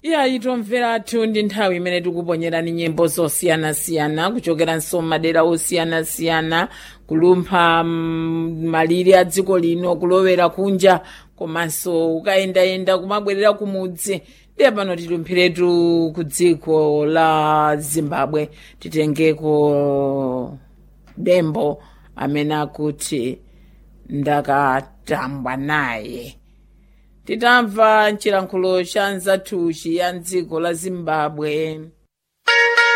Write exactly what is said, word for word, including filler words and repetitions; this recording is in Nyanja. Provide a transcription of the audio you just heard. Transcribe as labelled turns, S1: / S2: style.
S1: iya itomveratu ndi nthawi imene tikuponyerani nyimbo zosiyanasiyana kuchokeranso madera osiyanasiyana kulumpha malire a dziko lino kulowera kunja komanso ukayendayenda kumabwerera kumudzi ndiye pano titumphiretu ku dziko la Zimbabwe titengeko Dembo amene akuti ndakatambwa naye. Titamva chilankhulo cha nzathu ya dziko la Zimbabwe.